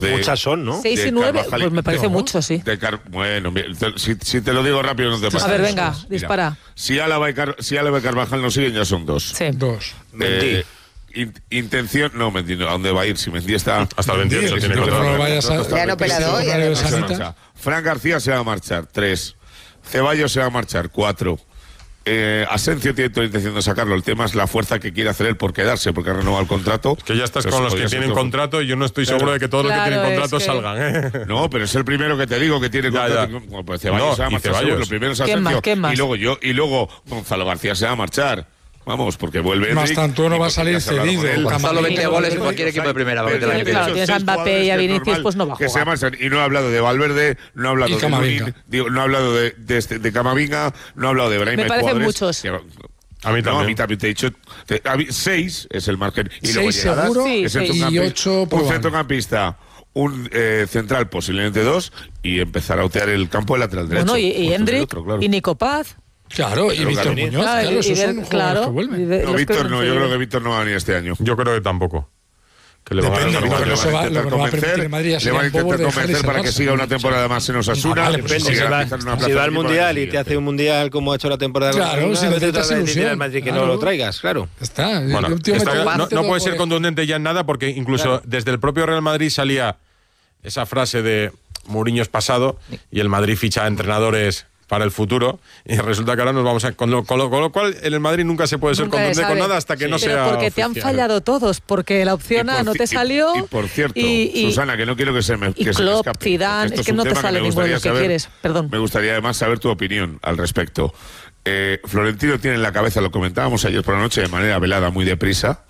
Muchas son, ¿no? 6 y 9, pues me parece mucho, sí. Bueno, si te lo digo rápido no te pasa. A ver, venga, dispara. Mira, si Álava y Carvajal no siguen, ya son 2. Sí. 2. Mendy. Intención, no, Mendy, ¿a dónde va a ir? Si Mendy está hasta el 28 tiene contrato. Ya no pelado. Fran García se va a marchar, 3. Ceballos se va a marchar, 4. Asencio tiene toda la intención de sacarlo. El tema es la fuerza que quiere hacer él por quedarse, porque ha renovado el contrato. Que ya estás con los que tienen contrato y yo no estoy seguro de que todos los que tienen contrato salgan. No, pero es el primero que te digo que tiene contrato. Ya. Pues Ceballos se va a marchar seguro. Lo primero es Asencio. ¿Qué más? Y luego Gonzalo García se va a marchar. Vamos, porque vuelve. Mastantuono va a salir cedido. Gonzalo 20 goles en cualquier equipo de primera. Claro, tienes a Mbappé y a Vinicius, pues no va a jugar. Que se marchan. Y no he hablado de Valverde, no he hablado de Lunin, no he hablado de Camavinga, no he hablado de Brahim. Me parecen muchos. A mí también. No, a mí también te he dicho. 6 es el margen. Y luego 6 seguro y 8 un centrocampista, un central, posiblemente 2, y empezar a otear el campo de lateral derecho. Bueno, y Hendrik, y Nico Paz. Claro, y Víctor Muñoz, esos son jugadores que vuelven. No, Víctor no, yo creo que Víctor no va a venir este año. Yo creo que tampoco. Que le van a intentar convencer para que siga una temporada más en Osasuna. Depende, si va al Mundial y te hace un Mundial como ha hecho la temporada. Claro, si necesitas ilusión al Madrid que no lo traigas, claro. Está. Bueno, no puede ser contundente ya en nada, porque incluso desde el propio Real Madrid salía esa frase de Mourinho es pasado y el Madrid ficha a entrenadores para el futuro, y resulta que ahora nos vamos a... Con lo cual, en el Madrid nunca se puede ser contundente con nada hasta que no sea porque te han fallado todos, porque la opción A no te salió... Y por cierto, Susana, que no quiero que se me escape. Zidane, es que no te sale ninguno de lo que quieres, perdón. Me gustaría además saber tu opinión al respecto. Florentino tiene en la cabeza, lo comentábamos ayer por la noche de manera velada, muy deprisa,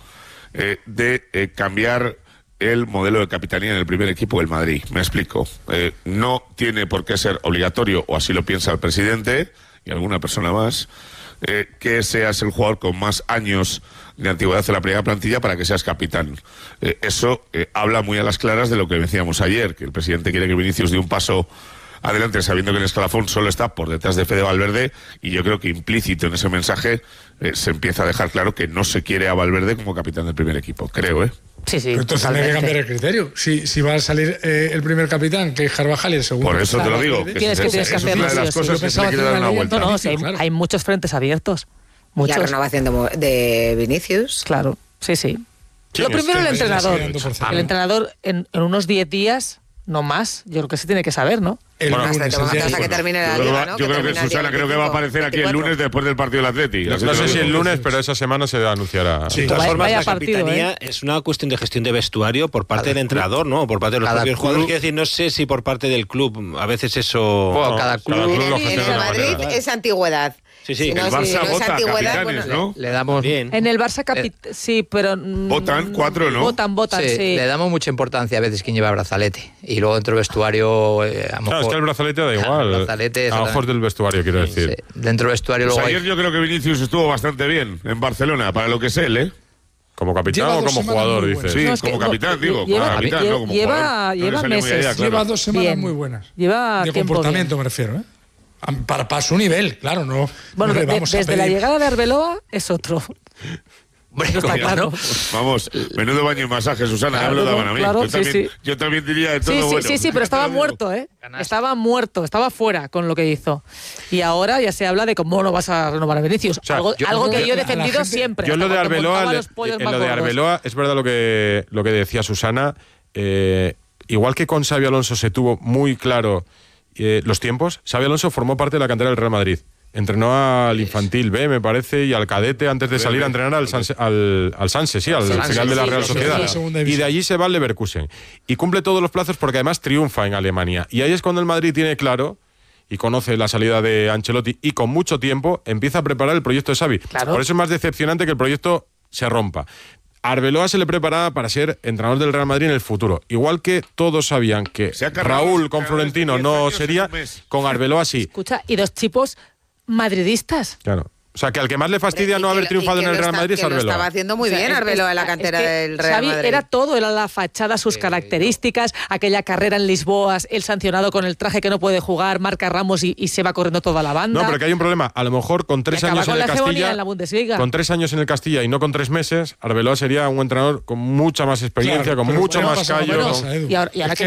de cambiar el modelo de capitanía en el primer equipo del Madrid. Me explico. No tiene por qué ser obligatorio, o así lo piensa el presidente y alguna persona más, que seas el jugador con más años de antigüedad en la primera plantilla para que seas capitán. Eso habla muy a las claras de lo que decíamos ayer, que el presidente quiere que Vinicius dé un paso adelante, sabiendo que el escalafón solo está por detrás de Fede Valverde, y yo creo que implícito en ese mensaje se empieza a dejar claro que no se quiere a Valverde como capitán del primer equipo, creo, Sí, pero entonces tiene que cambiar el criterio. Si va a salir el primer capitán, que es Carvajal, y el segundo... Por eso te lo digo. Tienes que hacer una de las cosas que se le quiere dar una vuelta. No, hay muchos frentes abiertos. Muchos. Y la renovación de Vinicius. Claro, sí. Lo primero el entrenador. El entrenador en unos 10 días... No más, yo creo que se tiene que saber, ¿no? Hasta que termine la liga, ¿no? Yo creo que Susana creo que va a aparecer aquí el lunes después del partido del Atleti. No sé si el lunes, pero esa semana se anunciará. De todas formas, la capitanía es una cuestión de gestión de vestuario por parte del entrenador, ¿no? Por parte de los propios jugadores. Quiero decir, no sé si por parte del club, a veces eso... Bueno, cada club lo gestiona de una manera. Madrid es antigüedad. Sí, el Barça vota capitanes, ¿no? Le damos bien. En el Barça sí, pero votan 4, ¿no? Votan, sí. Le damos mucha importancia a veces quién lleva brazalete. Y luego dentro del vestuario es que el brazalete da igual. A ojos del vestuario, quiero decir. Sí. Dentro del vestuario Pues luego ayer yo creo que Vinicius estuvo bastante bien en Barcelona, para lo que es él, ¿Como capitán o como jugador, dices? Sí, como capitán, digo. Lleva meses. Lleva 2 semanas muy buenas. Lleva de comportamiento, me refiero, Para su nivel, claro, no. Bueno, desde la llegada de Arbeloa es otro. Bueno, está claro. Vamos, menudo baño y masaje, Susana, ya me lo daban a mí. Claro, yo también diría de todo bueno. Sí, pero estaba muerto, Estaba muerto, estaba fuera con lo que hizo. Y ahora ya se habla de cómo no vas a renovar a Vinicius. O sea, algo que yo he defendido siempre. Yo lo de Arbeloa, es verdad lo que decía Susana. Igual que con Xabi Alonso se tuvo muy claro los tiempos, Xabi Alonso formó parte de la cantera del Real Madrid. Entrenó al infantil B, me parece, y al cadete antes de salir a entrenar al Sanse, al final de la Real Sociedad. Y de allí se va al Leverkusen. Y cumple todos los plazos porque además triunfa en Alemania. Y ahí es cuando el Madrid tiene claro y conoce la salida de Ancelotti y con mucho tiempo empieza a preparar el proyecto de Xavi. Claro. Por eso es más decepcionante que el proyecto se rompa. Arbeloa se le preparaba para ser entrenador del Real Madrid en el futuro. Igual que todos sabían que Raúl con Florentino no sería, con Arbeloa sí. Escucha, y dos tipos madridistas. Claro. O sea, que al que más le fastidia no haber triunfado en el Real Madrid es Arbeloa. Lo estaba haciendo muy bien Arbeloa en la cantera del Real Madrid. Era todo, era la fachada, sus características, aquella carrera en Lisboa, el sancionado con el traje que no puede jugar, marca Ramos y se va corriendo toda la banda. No, pero que hay un problema. A lo mejor con 3 años en el Castilla, con 3 años en el Castilla y no con 3 meses, Arbeloa sería un entrenador con mucha más experiencia, con mucho más callo. Y ahora que